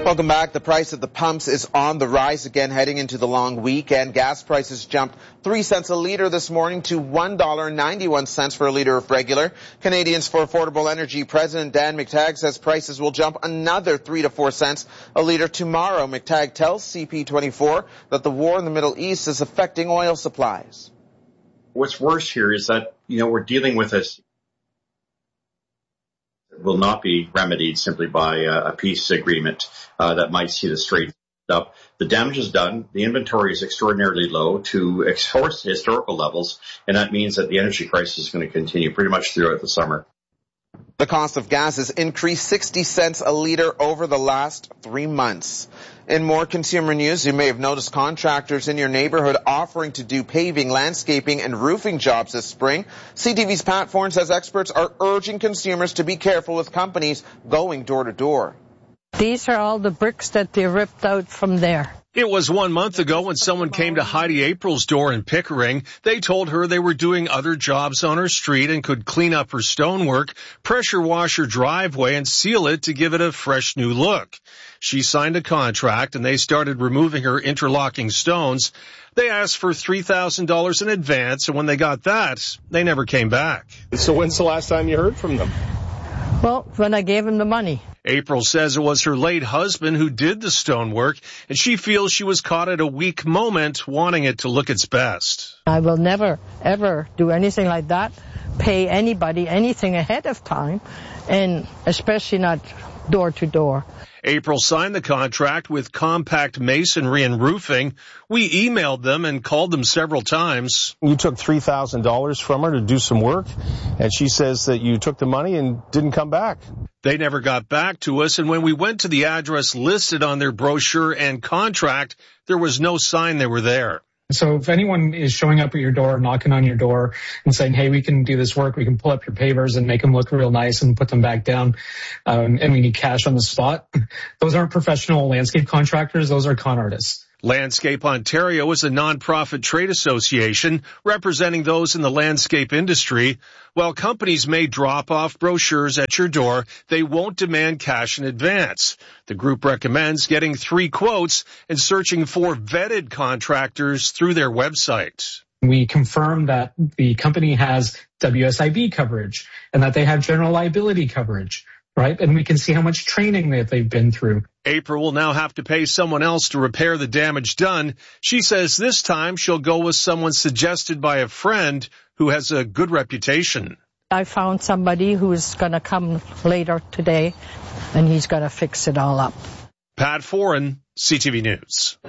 Welcome back. The price at the pumps is on the rise again heading into the long weekend. Gas prices jumped 3 cents a litre this morning to $1.91 for a litre of regular. Canadians for Affordable Energy President Dan McTagg says prices will jump another 3 to 4 cents a litre tomorrow. McTagg tells CP24 that the war in the Middle East is affecting oil supplies. What's worse here is that, we're dealing with this will not be remedied simply by a peace agreement that might see the Strait up. The damage is done. The inventory is extraordinarily low to historical levels, and that means that the energy crisis is going to continue pretty much throughout the summer. The cost of gas has increased 60 cents a litre over the last 3 months. In more consumer news, you may have noticed contractors in your neighborhood offering to do paving, landscaping, and roofing jobs this spring. CTV's Pat Foran says experts are urging consumers to be careful with companies going door to door. These are all the bricks that they ripped out from there. It was 1 month ago when someone came to Heidi April's door in Pickering. They told her they were doing other jobs on her street and could clean up her stonework, pressure wash her driveway, and seal it to give it a fresh new look. She signed a contract and they started removing her interlocking stones. They asked for $3,000 in advance, and when they got that, they never came back. So when's the last time you heard from them? Well, when I gave him the money. April says it was her late husband who did the stonework, and she feels she was caught at a weak moment wanting it to look its best. I will never, ever do anything like that, pay anybody anything ahead of time, and especially not door to door. April signed the contract with Compact Masonry and Roofing. We emailed them and called them several times. You took $3,000 from her to do some work, and she says that you took the money and didn't come back. They never got back to us, and when we went to the address listed on their brochure and contract, there was no sign they were there. So if anyone is showing up at your door, knocking on your door and saying, hey, we can do this work, we can pull up your pavers and make them look real nice and put them back down, and we need cash on the spot, those aren't professional landscape contractors, those are con artists. Landscape Ontario is a nonprofit trade association representing those in the landscape industry. While companies may drop off brochures at your door, they won't demand cash in advance. The group recommends getting 3 quotes and searching for vetted contractors through their website. We confirm that the company has WSIB coverage and that they have general liability coverage, right? And we can see how much training that they've been through. April will now have to pay someone else to repair the damage done. She says this time she'll go with someone suggested by a friend who has a good reputation. I found somebody who's going to come later today, and he's going to fix it all up. Pat Foran, CTV News.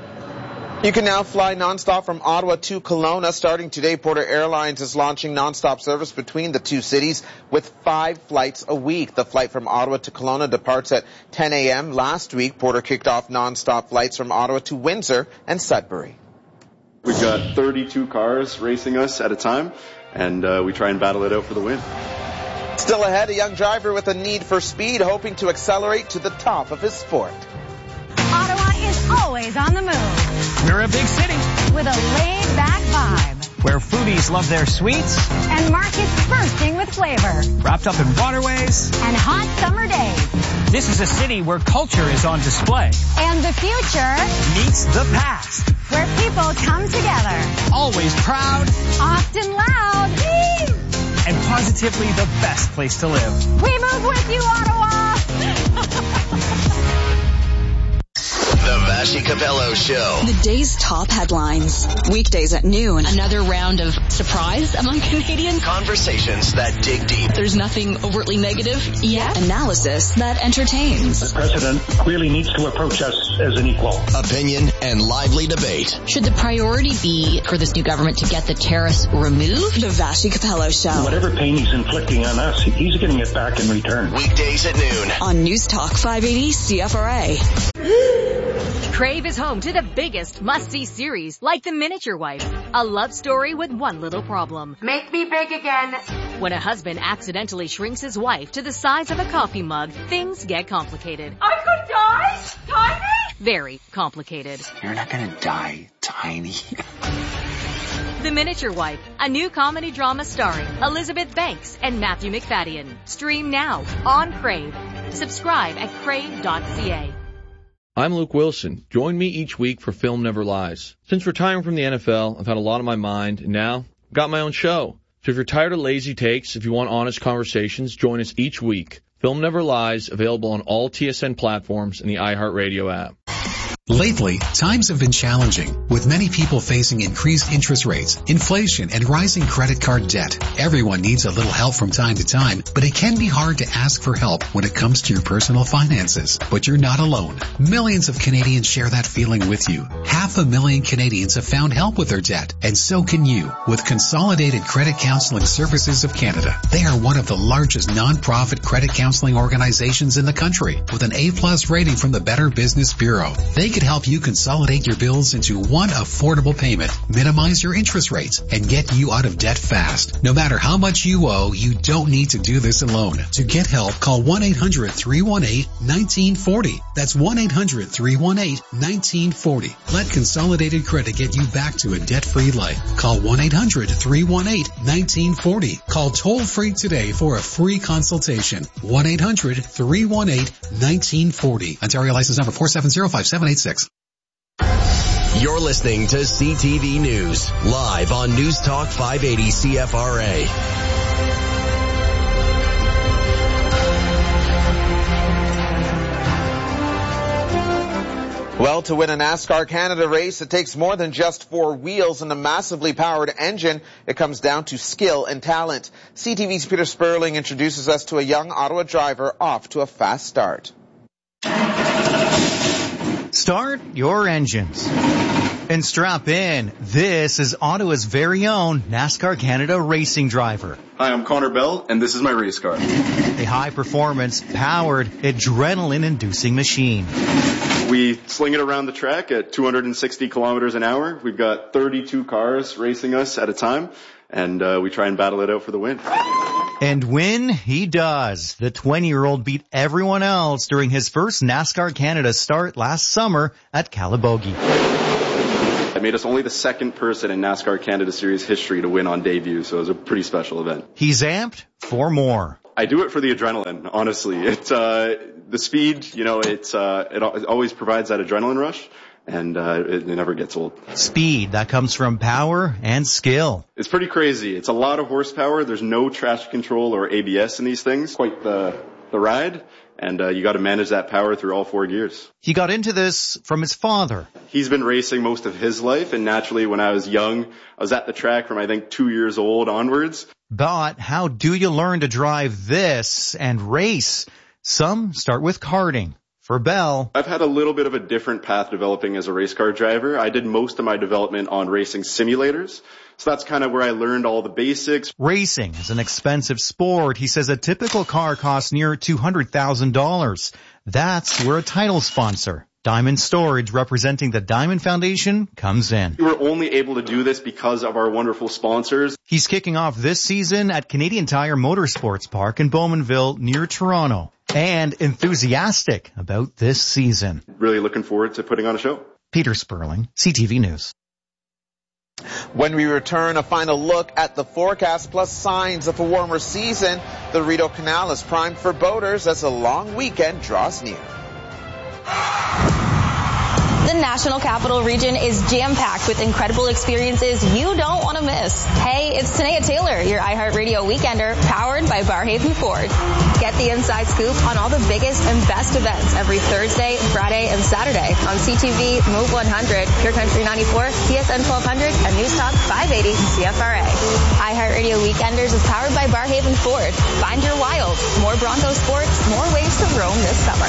You can now fly nonstop from Ottawa to Kelowna. Starting today, Porter Airlines is launching nonstop service between the two cities with 5 flights a week. The flight from Ottawa to Kelowna departs at 10 a.m. Last week, Porter kicked off nonstop flights from Ottawa to Windsor and Sudbury. We've got 32 cars racing us at a time, and we try and battle it out for the win. Still ahead, a young driver with a need for speed hoping to accelerate to the top of his sport. Ottawa is always on the move. We're a big city with a laid-back vibe, where foodies love their sweets and markets bursting with flavor, wrapped up in waterways and hot summer days. This is a city where culture is on display, and the future meets the past, where people come together, always proud, often loud, and positively the best place to live. We move with you, Ottawa! The Vassy Capello Show. The day's top headlines. Weekdays at noon. Another round of surprise among Canadians. Conversations that dig deep. There's nothing overtly negative yet. Analysis that entertains. The president clearly needs to approach us as an equal. Opinion and lively debate. Should the priority be for this new government to get the tariffs removed? The Vassy Capello Show. Whatever pain he's inflicting on us, he's getting it back in return. Weekdays at noon. On News Talk 580 CFRA. Crave is home to the biggest must-see series, like The Miniature Wife, a love story with one little problem. Make me big again. When a husband accidentally shrinks his wife to the size of a coffee mug, things get complicated. I could die tiny? Very complicated. You're not gonna die tiny. The Miniature Wife, a new comedy drama starring Elizabeth Banks and Matthew McFadden. Stream now on Crave. Subscribe at crave.ca. I'm Luke Wilson. Join me each week for Film Never Lies. Since retiring from the NFL, I've had a lot on my mind, and now I've got my own show. So if you're tired of lazy takes, if you want honest conversations, join us each week. Film Never Lies, available on all TSN platforms and the iHeartRadio app. Lately, times have been challenging, with many people facing increased interest rates, inflation, and rising credit card debt. Everyone needs a little help from time to time, but it can be hard to ask for help when it comes to your personal finances. But you're not alone. Millions of Canadians share that feeling with you. 500,000 Canadians have found help with their debt, and so can you, with Consolidated Credit Counseling Services of Canada. They are one of the largest non-profit credit counseling organizations in the country, with an A+ rating from the Better Business Bureau. They could help you consolidate your bills into one affordable payment, minimize your interest rates, and get you out of debt fast. No matter how much you owe, you don't need to do this alone. To get help, call 1-800-318-1940. That's 1-800-318-1940. Let Consolidated Credit get you back to a debt-free life. Call 1-800-318-1940. Call toll-free today for a free consultation. 1-800-318-1940. Ontario license number 4705786. You're listening to CTV News, live on News Talk 580 CFRA. Well, to win a NASCAR Canada race, it takes more than just four wheels and a massively powered engine. It comes down to skill and talent. CTV's Peter Sperling introduces us to a young Ottawa driver off to a fast start. Start your engines and strap in. This is Ottawa's very own NASCAR Canada racing driver. Hi, I'm Connor Bell, and this is my race car. A high-performance, powered, adrenaline-inducing machine. We sling it around the track at 260 kilometers an hour. We've got 32 cars racing us at a time, and we try and battle it out for the win. And win he does. The 20-year-old beat everyone else during his first NASCAR Canada start last summer at Calabogie. It made us only the second person in NASCAR Canada Series history to win on debut, so it was a pretty special event. He's amped for more. I do it for the adrenaline, honestly. It's the speed, it always provides that adrenaline rush. And it never gets old. Speed, that comes from power and skill. It's pretty crazy. It's a lot of horsepower. There's no traction control or ABS in these things. Quite the ride. And you got to manage that power through all four gears. He got into this from his father. He's been racing most of his life. And naturally, when I was young, I was at the track from, I think, 2 years old onwards. But how do you learn to drive this and race? Some start with karting. For Bell, I've had a little bit of a different path developing as a race car driver. I did most of my development on racing simulators. So that's kind of where I learned all the basics. Racing is an expensive sport. He says a typical car costs near $200,000. That's where a title sponsor, Diamond Storage, representing the Diamond Foundation, comes in. We were only able to do this because of our wonderful sponsors. He's kicking off this season at Canadian Tire Motorsports Park in Bowmanville near Toronto. And enthusiastic about this season. Really looking forward to putting on a show. Peter Sperling, CTV News. When we return, a final look at the forecast plus signs of a warmer season. The Rideau Canal is primed for boaters as a long weekend draws near. The National Capital Region is jam-packed with incredible experiences you don't want to miss. Hey, it's Tanea Taylor, your iHeartRadio Weekender, powered by Barrhaven Ford. Get the inside scoop on all the biggest and best events every Thursday, Friday, and Saturday on CTV, Move 100, Pure Country 94, TSN 1200, and News Talk 580 CFRA. iHeartRadio Weekenders is powered by Barrhaven Ford. Find your wild. More Bronco sports, more ways to roam this summer.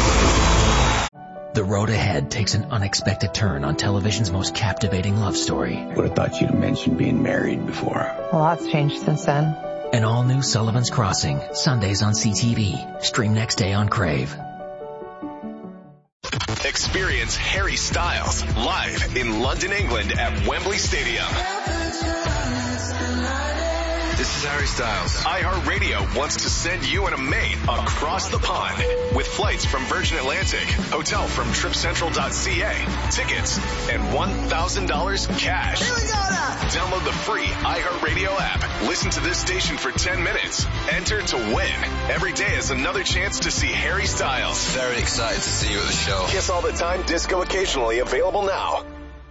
The road ahead takes an unexpected turn on television's most captivating love story. Would have thought you'd mentioned being married before. A lot's changed since then. An all-new Sullivan's Crossing, Sundays on CTV. Stream next day on Crave. Experience Harry Styles live in London, England at Wembley Stadium. This is Harry Styles. iHeartRadio wants to send you and a mate across the pond with flights from Virgin Atlantic, hotel from TripCentral.ca, tickets, and $1,000 cash. Here we go now. Download the free iHeartRadio app. Listen to this station for 10 minutes. Enter to win. Every day is another chance to see Harry Styles. Very excited to see you at the show. Kiss All the Time, disco occasionally, available now.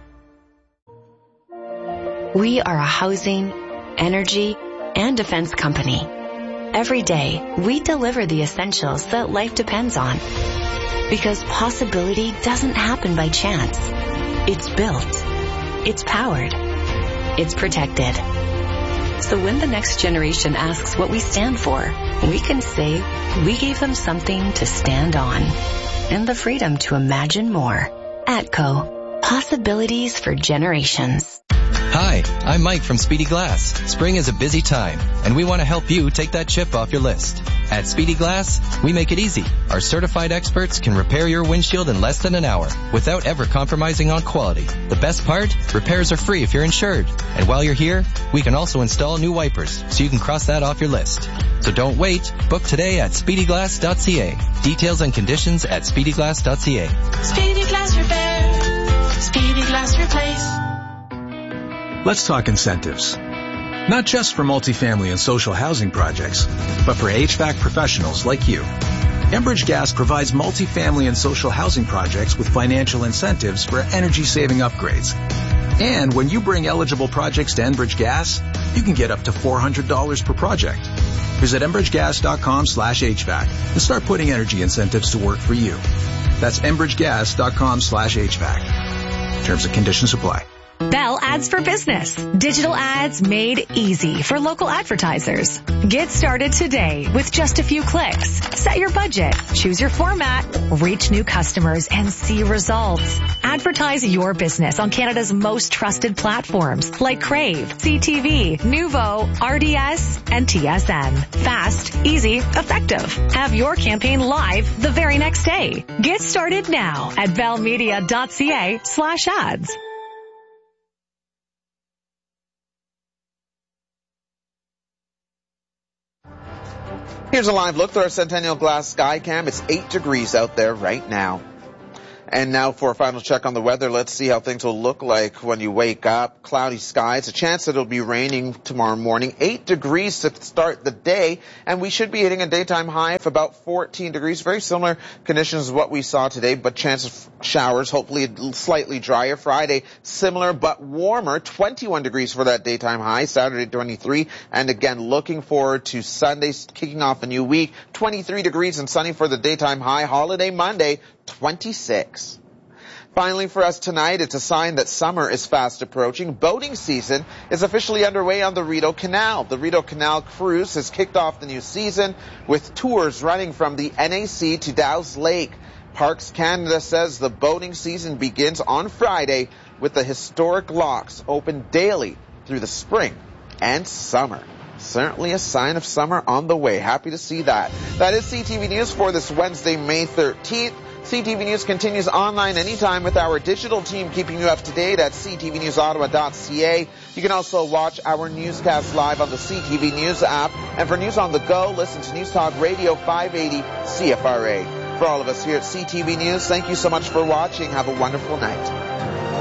We are a housing, energy, and defense company. Every day, we deliver the essentials that life depends on. Because possibility doesn't happen by chance. It's built. It's powered. It's protected. So when the next generation asks what we stand for, we can say we gave them something to stand on. And the freedom to imagine more. ATCO. Possibilities for generations. Hi, I'm Mike from Speedy Glass. Spring is a busy time, and we want to help you take that chip off your list. At Speedy Glass, we make it easy. Our certified experts can repair your windshield in less than an hour without ever compromising on quality. The best part? Repairs are free if you're insured. And while you're here, we can also install new wipers, so you can cross that off your list. So don't wait. Book today at speedyglass.ca. Details and conditions at speedyglass.ca. Speedy Glass Repair. Speedy Glass Replace. Let's talk incentives. Not just for multifamily and social housing projects, but for HVAC professionals like you. Enbridge Gas provides multifamily and social housing projects with financial incentives for energy-saving upgrades. And when you bring eligible projects to Enbridge Gas, you can get up to $400 per project. Visit enbridgegas.com/HVAC and start putting energy incentives to work for you. That's enbridgegas.com/HVAC. Terms and conditions apply. Bell Ads for Business. Digital ads made easy for local advertisers. Get started today with just a few clicks. Set your budget, choose your format, reach new customers, and see results. Advertise your business on Canada's most trusted platforms like Crave, CTV, Nuvo, RDS, and TSN. Fast, easy, effective. Have your campaign live the very next day. Get started now at bellmedia.ca/ads. Here's a live look through our Centennial Glass Sky Cam. It's 8 degrees out there right now. And now for a final check on the weather, let's see how things will look like when you wake up. Cloudy skies, a chance that it'll be raining tomorrow morning. 8 degrees to start the day, and we should be hitting a daytime high of about 14 degrees. Very similar conditions to what we saw today, but chance of showers, hopefully slightly drier. Friday, similar but warmer, 21 degrees for that daytime high. Saturday, 23. And again, looking forward to Sunday, kicking off a new week. 23 degrees and sunny for the daytime high. Holiday Monday, 26. Finally for us tonight, it's a sign that summer is fast approaching. Boating season is officially underway on the Rideau Canal. The Rideau Canal Cruise has kicked off the new season with tours running from the NAC to Dow's Lake. Parks Canada says the boating season begins on Friday with the historic locks open daily through the spring and summer. Certainly a sign of summer on the way. Happy to see that. That is CTV News for this Wednesday, May 13th. CTV News continues online anytime with our digital team keeping you up to date at ctvnewsottawa.ca. You can also watch our newscast live on the CTV News app. And for news on the go, listen to News Talk Radio 580 CFRA. For all of us here at CTV News, thank you so much for watching. Have a wonderful night.